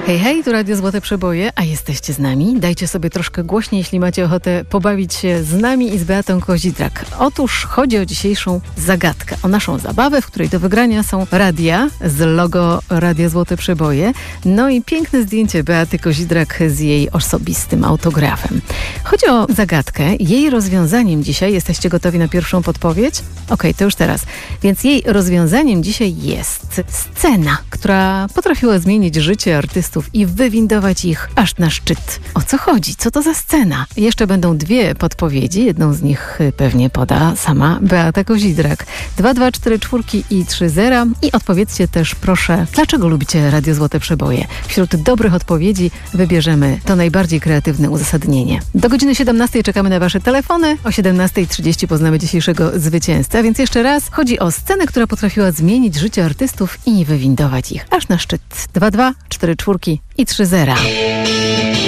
Hej, hej, tu Radio Złote Przeboje, a jesteście z nami? Dajcie sobie troszkę głośniej, jeśli macie ochotę pobawić się z nami i z Beatą Kozidrak. Otóż chodzi o dzisiejszą zagadkę, o naszą zabawę, w której do wygrania są radia z logo Radia Złote Przeboje, no i piękne zdjęcie Beaty Kozidrak z jej osobistym autografem. Chodzi o zagadkę, jej rozwiązaniem dzisiaj, jesteście gotowi na pierwszą podpowiedź? Okej, to już teraz. Więc jej rozwiązaniem dzisiaj jest scena, która potrafiła zmienić życie artystów i wywindować ich aż na szczyt. O co chodzi? Co to za scena? Jeszcze będą dwie podpowiedzi. Jedną z nich pewnie poda sama Beata Kozidrak. 2244 i 30. I odpowiedzcie też proszę, dlaczego lubicie Radio Złote Przeboje? Wśród dobrych odpowiedzi wybierzemy to najbardziej kreatywne uzasadnienie. Do godziny 17 czekamy na wasze telefony. O 17:30 poznamy dzisiejszego zwycięzcę. Więc jeszcze raz, chodzi o scenę, która potrafiła zmienić życie artystów i wywindować ich aż na szczyt. 2244 i 30.